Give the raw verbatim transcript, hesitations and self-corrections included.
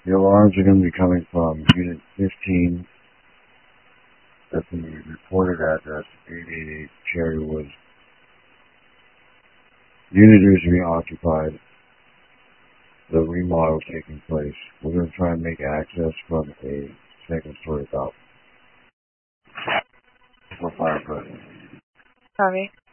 The alarms are going to be coming from Unit fifteen. That's the reported address, eight eighty-eight Cherry Woods. Unit is being occupied. The remodel taking place. We're going to try and make access from a second story up. For fire president. Copy.